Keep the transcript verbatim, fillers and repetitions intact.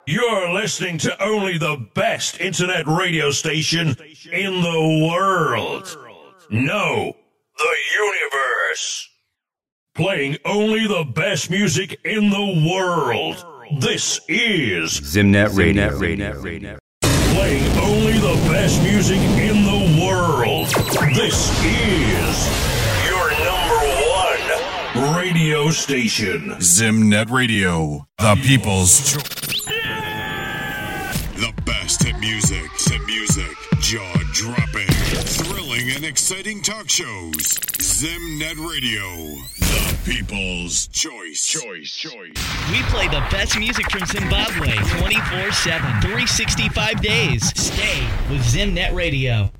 You're listening to only the best internet radio station in the world. No, the universe. Playing only the best music in the world. This is Zimnet Radio. Zimnet Radio. Playing only the best music in the world. This is your number one radio station. Zimnet Radio, the people's choice. The best hit music, hit music, jaw-dropping, thrilling and exciting talk shows. Zimnet Radio, the people's choice. Choice, choice. We play the best music from Zimbabwe twenty-four seven, three hundred sixty-five days. Stay with Zimnet Radio.